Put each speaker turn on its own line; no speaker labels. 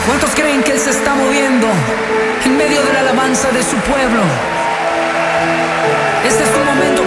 ¿Cuántos creen que Él se está moviendo en medio de la alabanza de su pueblo? Este es tu momento.